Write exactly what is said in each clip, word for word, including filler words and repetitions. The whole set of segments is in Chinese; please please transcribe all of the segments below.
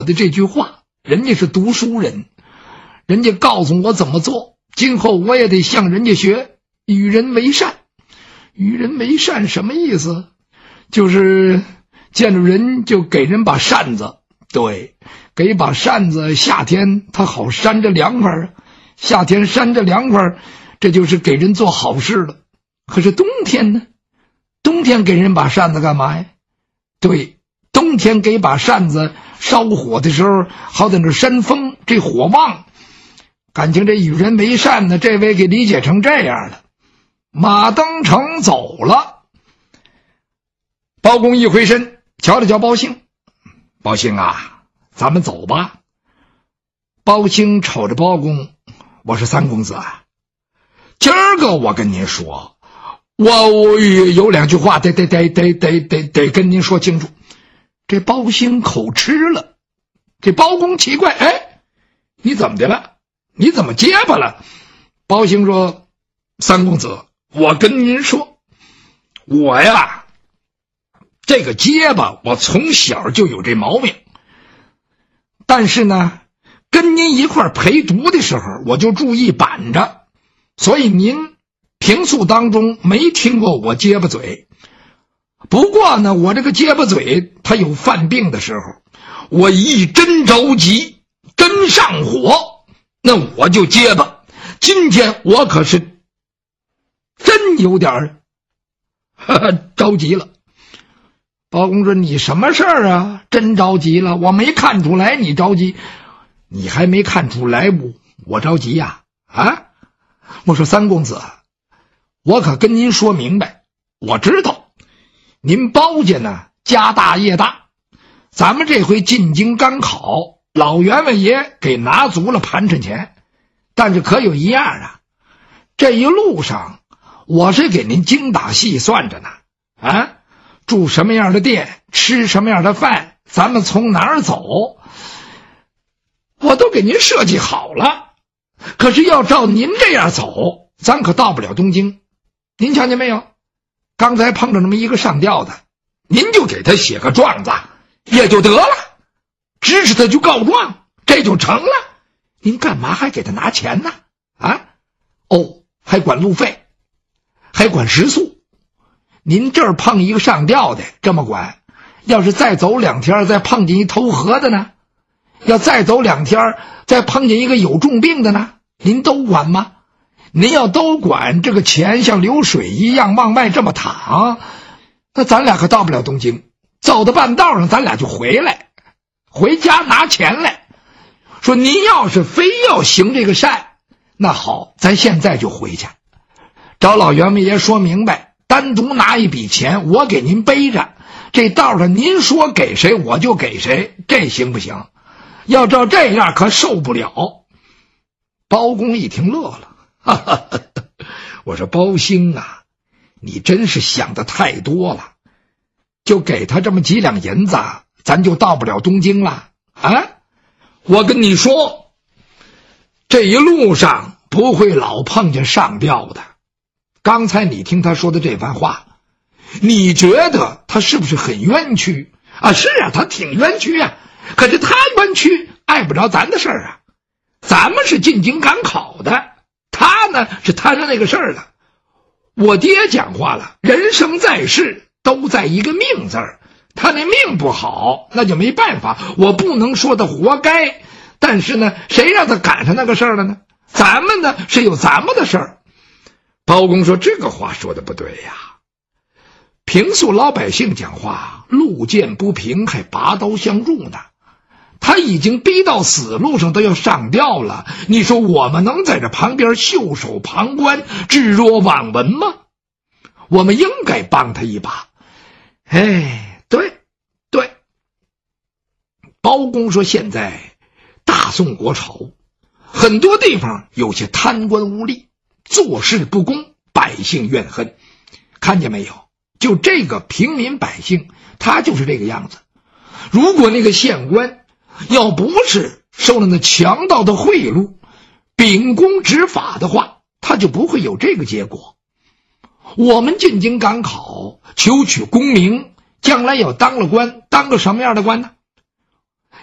的这句话，人家是读书人，人家告诉我怎么做，今后我也得向人家学，与人为善。与人为善什么意思？就是见着人就给人把扇子，对，给把扇子，夏天它好扇着凉快啊，夏天扇着凉快，这就是给人做好事了。可是冬天呢？冬天给人把扇子干嘛呀？对，冬天给把扇子烧火的时候，好在那扇风，这火旺。感情这与人为善呢，这位给理解成这样了。马登成走了，包公一回身，瞧了瞧包兴，包兴啊，咱们走吧。包兴瞅着包公，我说三公子啊，今儿个我跟您说，我我有两句话得得得得得得得跟您说清楚。这包兴口吃了，这包公奇怪，哎，你怎么的了？你怎么结巴了？包兴说，三公子，我跟您说，我呀，这个结巴我从小就有这毛病，但是呢，跟您一块陪读的时候，我就注意板着，所以您平素当中没听过我结巴嘴。不过呢，我这个结巴嘴它有犯病的时候，我一真着急，真上火，那我就结巴。今天我可是真有点呵呵着急了。包公说，你什么事儿啊？真着急了？我没看出来你着急。你还没看出来我我着急呀？啊？我说三公子，我可跟您说明白，我知道您包家呢家大业大，咱们这回进京赶考，老员外爷给拿足了盘缠钱，但是可有一样啊，这一路上我是给您精打细算着呢。啊，住什么样的店，吃什么样的饭，咱们从哪儿走，我都给您设计好了。可是要照您这样走，咱可到不了东京。您瞧见没有？刚才碰着那么一个上吊的，您就给他写个状子也就得了，支持他就告状，这就成了。您干嘛还给他拿钱呢？啊，哦，还管路费，还管食宿。您这儿碰一个上吊的这么管，要是再走两天再碰见一偷河的呢？要再走两天再碰见一个有重病的呢？您都管吗？您要都管，这个钱像流水一样往外这么淌，那咱俩可到不了东京。走到半道上咱俩就回来，回家拿钱来。说您要是非要行这个善，那好，咱现在就回去找老员外爷说明白，单独拿一笔钱我给您背着，这道上您说给谁我就给谁，这行不行？要照这样可受不了。包公一听乐了，哈哈哈哈，我说包兴啊，你真是想的太多了，就给他这么几两银子，咱就到不了东京了啊！我跟你说，这一路上不会老碰见上吊的。刚才你听他说的这番话，你觉得他是不是很冤屈啊？是啊，他挺冤屈啊，可是他冤屈碍不着咱的事儿啊。咱们是进京赶考的，他呢是摊上那个事儿了。我爹讲话了，人生在世都在一个命字儿，他那命不好，那就没办法，我不能说他活该，但是呢，谁让他赶上那个事儿了呢？咱们呢是有咱们的事儿。包公说，这个话说的不对呀，平素老百姓讲话路见不平还拔刀相助呢，他已经逼到死路上都要上吊了，你说我们能在这旁边袖手旁观置若罔闻吗？我们应该帮他一把。哎，对对，包公说，现在大宋国朝很多地方有些贪官污吏，做事不公，百姓怨恨。看见没有？就这个平民百姓，他就是这个样子。如果那个县官要不是受了那强盗的贿赂，秉公执法的话，他就不会有这个结果。我们进京赶考，求取功名，将来要当了官，当个什么样的官呢？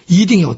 一定要